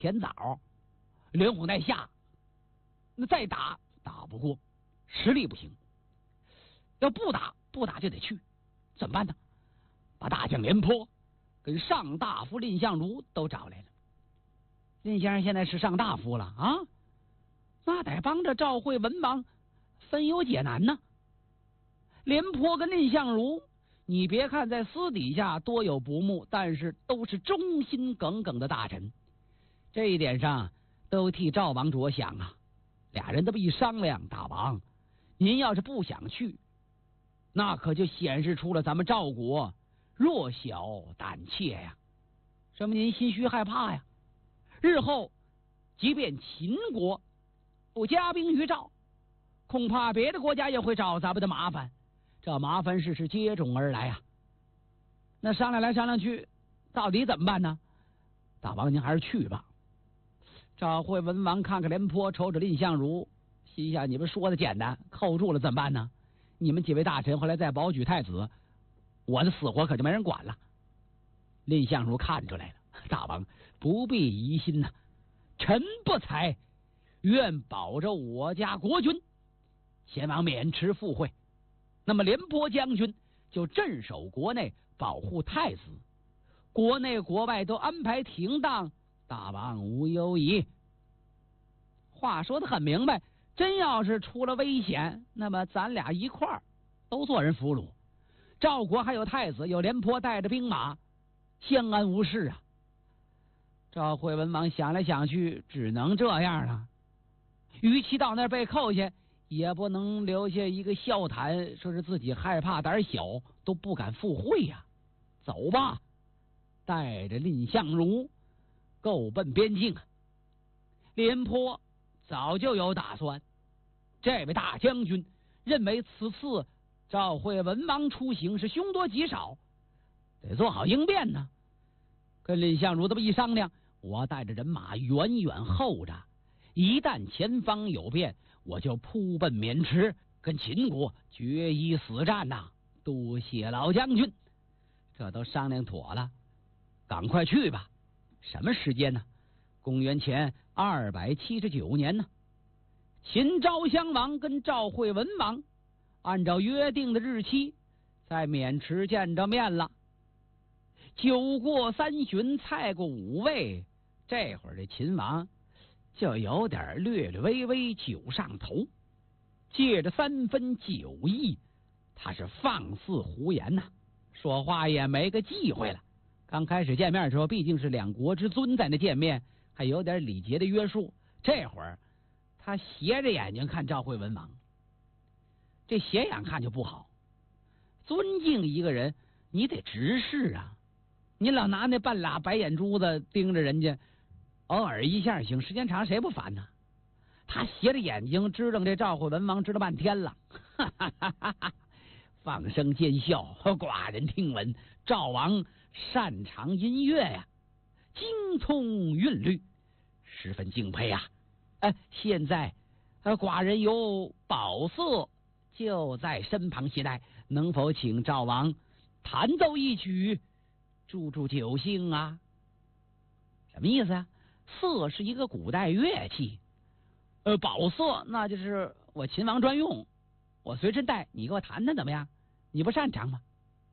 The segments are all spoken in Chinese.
甜枣，连哄带吓，那再打不过，实力不行。要不打就得去，怎么办呢？把大将廉颇跟上大夫蔺相如都找来了。蔺先生现在是上大夫了啊，那得帮着赵惠文王分忧解难呢。廉颇跟蔺相如，你别看在私底下多有不睦，但是都是忠心耿耿的大臣，这一点上都替赵王着想啊。俩人这么一商量，大王，您要是不想去，那可就显示出了咱们赵国弱小胆怯呀，说明您心虚害怕呀。日后即便秦国不加兵于赵，恐怕别的国家也会找咱们的麻烦，这麻烦事是接踵而来啊。那商量来商量去，到底怎么办呢？大王您还是去吧。赵惠文王看看廉颇，瞅瞅蔺相如，心想：你们说的简单，扣住了怎么办呢？你们几位大臣后来再保举太子，我的死活可就没人管了。蔺相如看出来了，大王不必疑心呐，臣不才，愿保着我家国君前往渑池赴会。那么廉颇将军就镇守国内，保护太子，国内国外都安排停当，大王无忧疑。话说得很明白，真要是出了危险，那么咱俩一块儿都做人俘虏。赵国还有太子，有廉颇带着兵马，相安无事啊。赵惠文王想来想去，只能这样了。与其到那儿被扣下，也不能留下一个笑谈，说是自己害怕胆小，都不敢赴会呀。走吧，带着蔺相如够奔边境啊。廉颇早就有打算，这位大将军认为此次赵惠文王出行是凶多吉少，得做好应变呢。跟蔺相如这么一商量，我带着人马远远候着，一旦前方有变，我就扑奔渑池，跟秦国决一死战呐！多谢老将军，这都商量妥了，赶快去吧。什么时间呢？公元前279年呢。秦昭襄王跟赵惠文王按照约定的日期在渑池见着面了。酒过3巡，菜过5味，这会儿这秦王就有点略微微酒上头，借着3分酒意，他是放肆胡言呐，说话也没个忌讳了。刚开始见面的时候，毕竟是两国之尊在那见面，还有点礼节的约束。这会儿他斜着眼睛看赵惠文王，这斜眼看就不好。尊敬一个人，你得直视啊，你老拿那半拉白眼珠子盯着人家，偶尔一下行，时间长谁不烦呢？他斜着眼睛支棱这赵惠文王支了半天了，哈哈哈哈哈，放声尖笑。寡人听闻赵王擅长音乐呀，精通韵律，十分敬佩啊。现在寡人有宝瑟就在身旁携带，能否请赵王弹奏一曲，助助酒兴啊？什么意思啊？瑟是一个古代乐器，宝瑟那就是我秦王专用，我随身带，你给我弹弹怎么样？你不擅长吗？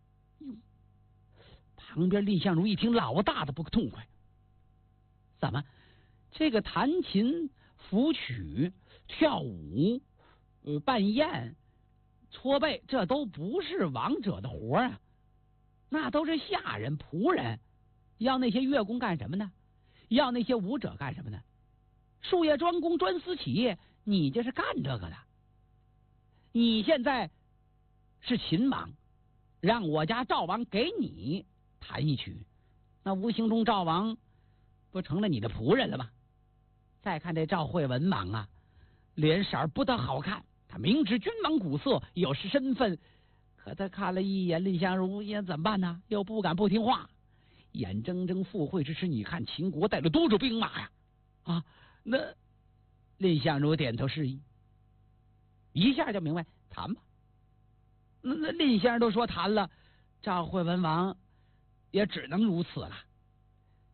旁边蔺相如一听，老大的不痛快，怎么这个弹琴、抚曲、跳舞、扮宴、搓背，这都不是王者的活啊，那都是下人仆人，要那些乐工干什么呢？要那些舞者干什么呢？术业专攻，专司其业，你就是干这个的。你现在是秦王，让我家赵王给你弹一曲，那无形中赵王不成了你的仆人了吗？再看这赵惠文王啊，脸色不大好看，他明知君王古色，有失身份，可他看了一眼蔺相如，也怎么办呢？又不敢不听话，眼睁睁赴会之时，你看秦国带了多少兵马呀？啊，那蔺相如点头示意，一下就明白，谈吧。那蔺先生都说谈了，赵惠文王也只能如此了。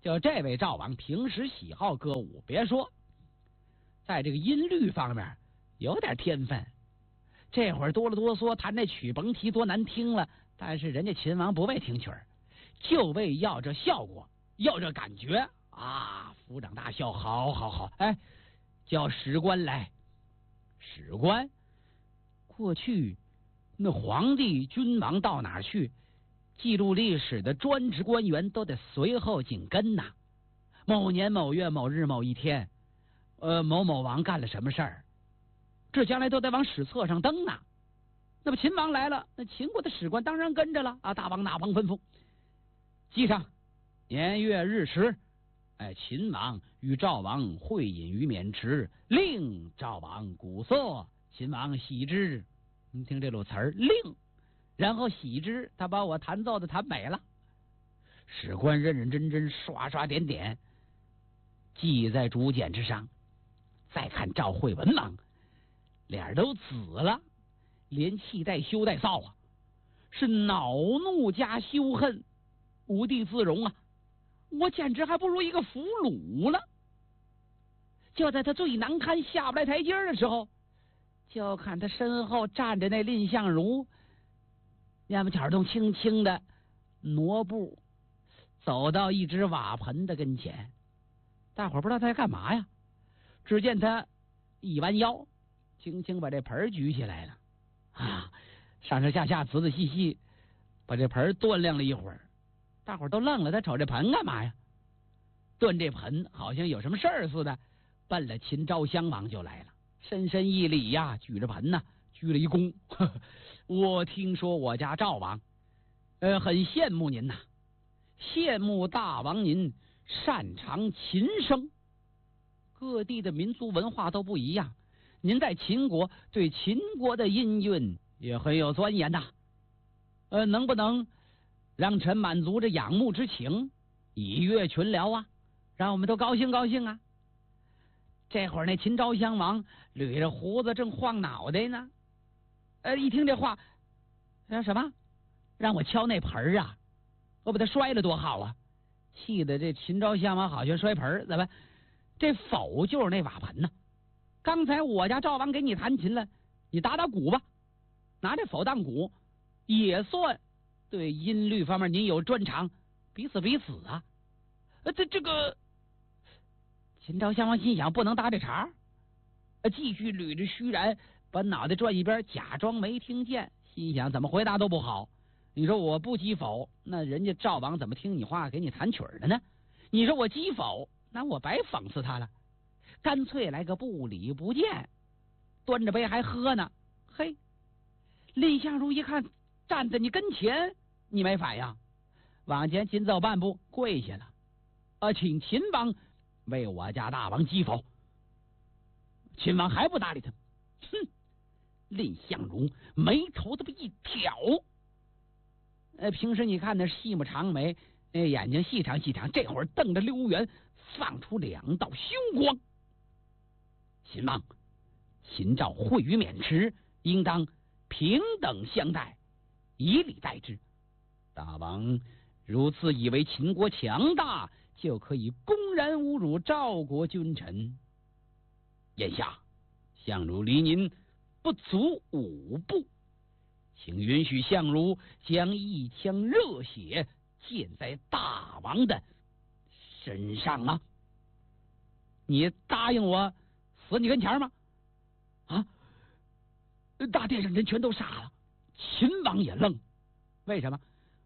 就这位赵王平时喜好歌舞，别说在这个音律方面有点天分。这会儿哆了哆嗦弹这曲，甭提多难听了，但是人家秦王不为听曲儿，就为要这效果，要这感觉啊！抚掌大笑，好好好，哎，叫史官来。史官，过去那皇帝君王到哪儿去，记录历史的专职官员都得随后紧跟呐。某年某月某日某一天，某某王干了什么事儿，这将来都得往史册上登呢。那么秦王来了，那秦国的史官当然跟着了啊！大王哪王吩咐，记上年月日时。秦王与赵王会饮于渑池，令赵王鼓瑟，秦王喜之。你听这路词儿，令，然后喜之，他把我弹奏的弹美了。史官认认真真刷刷点点记在竹简之上。再看赵惠文王，脸都紫了，连气带羞带臊啊，是恼怒加羞恨，无地自容啊！我简直还不如一个俘虏了。就在他最难堪下不来台阶的时候，就看他身后站着那蔺相如，蔫不巧动轻轻的挪步走到一只瓦盆的跟前。大伙儿不知道他在干嘛呀，只见他一弯腰，轻轻把这盆举起来了啊，上上下下仔仔细细把这盆端量了一会儿。大伙儿都愣了，他瞅这盆干嘛呀？端这盆好像有什么事儿似的，奔了秦昭襄王就来了，深深一礼呀，举着盆呐，鞠了一躬。我听说我家赵王，很羡慕您呐，羡慕大王您擅长琴声。各地的民族文化都不一样，您在秦国对秦国的音韵也很有钻研呐。能不能让臣满足这仰慕之情，以悦群僚啊，让我们都高兴高兴啊！这会儿那秦昭襄王捋着胡子正晃脑袋呢，一听这话，让什么？让我敲那盆啊！我把他摔了多好啊！气得这秦昭襄王好像摔盆，怎么？这否就是那瓦盆呢？刚才我家赵王给你弹琴了，你打打鼓吧，拿这否当鼓，也算对音律方面您有专长，彼此彼此啊！这个秦昭襄王心想，不能搭这茬，继续捋着须髯，把脑袋转一边，假装没听见，心想怎么回答都不好。你说我不击否，那人家赵王怎么听你话给你弹曲的呢？你说我击否，那我白讽刺他了，干脆来个不理不见，端着杯还喝呢。嘿，蔺相如一看站在你跟前，你没反应，往前紧走半步，跪下了，请秦王为我家大王击否。秦王还不搭理他，哼！蔺相如眉头这么一挑，平时你看那细目长眉，眼睛细长细长，这会儿瞪着溜圆，放出2道凶光。秦王，秦赵会于渑池，应当平等相待，以礼待之。大王如此以为秦国强大，就可以公然侮辱赵国君臣。眼下相如离您不足5步，请允许相如将一腔热血溅在大王的身上啊！你答应我死你跟前吗？啊！大殿上人全都傻了，秦王也愣。为什么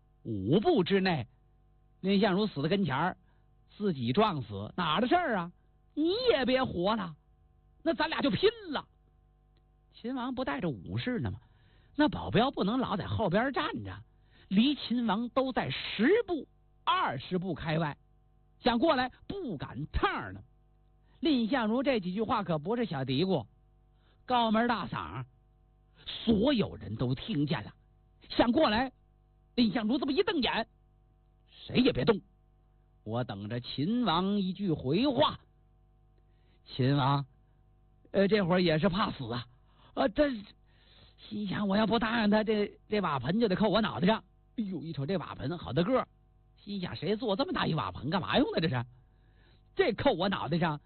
？5步之内，蔺相如死在跟前，自己撞死，哪儿的事儿啊？你也别活了，那咱俩就拼了。秦王不带着武士呢吗？那保镖不能老在后边站着，离秦王都在10步、20步开外，想过来不赶趟呢。蔺相如这几句话可不是小嘀咕，高门大嗓，所有人都听见了。想过来，蔺相如这么一瞪眼，谁也别动，我等着秦王一句回话。秦王这会儿也是怕死啊，这心想我要不答应他，这瓦盆就得扣我脑袋上。哎呦，一瞅这瓦盆好大个， 心想谁做这么大一瓦盆干嘛用的？这是，这扣我脑袋上